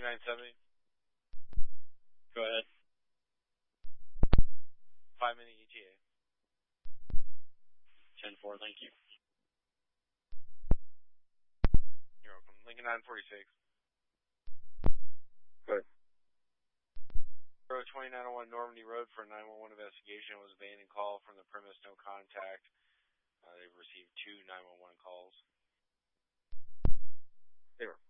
2970. Go ahead. 5-minute ETA. 10-4, thank you. You're welcome. Lincoln 946. Good. 2901 Normandy Road for a 911 investigation. Was abandoned call from the premise, no contact. They've received 2 911 calls. They were.